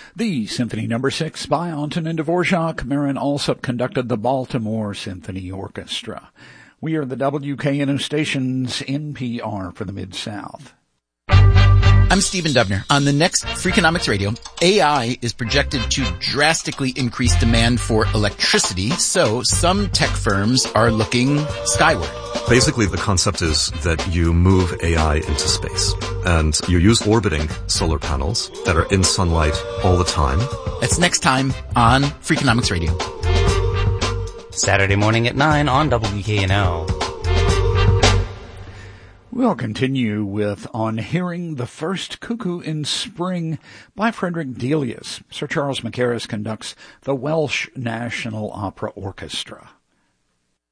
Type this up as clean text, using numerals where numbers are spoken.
The Symphony No. 6 by Antonin Dvorak. Marin Alsop conducted the Baltimore Symphony Orchestra. We are the WKNO station's NPR for the Mid-South. I'm Stephen Dubner. On the next Freakonomics Radio, AI is projected to drastically increase demand for electricity, so some tech firms are looking skyward. Basically, the concept is that you move AI into space, and you use orbiting solar panels that are in sunlight all the time. That's next time on Freakonomics Radio. Saturday morning at 9 on WKNO. We'll continue with On Hearing the First Cuckoo in Spring by Frederick Delius. Sir Charles Mackerras conducts the Welsh National Opera Orchestra.